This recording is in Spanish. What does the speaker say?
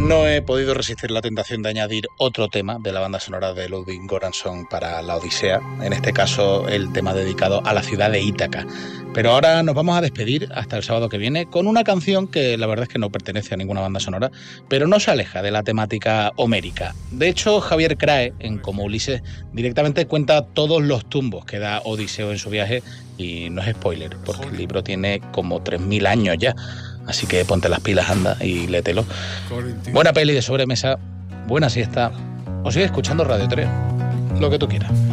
No he podido resistir la tentación de añadir otro tema de la banda sonora de Ludwig Göransson para la Odisea, en este caso el tema dedicado a la ciudad de Ítaca. Pero ahora nos vamos a despedir hasta el sábado que viene con una canción que la verdad es que no pertenece a ninguna banda sonora, pero no se aleja de la temática homérica. De hecho, Javier Crae, en Como Ulises, directamente cuenta todos los tumbos que da Odiseo en su viaje, y no es spoiler, porque el libro tiene como 3000 años ya. Así que ponte las pilas, anda, y lételo. Buena peli de sobremesa, buena siesta, o sigue escuchando Radio 3, lo que tú quieras.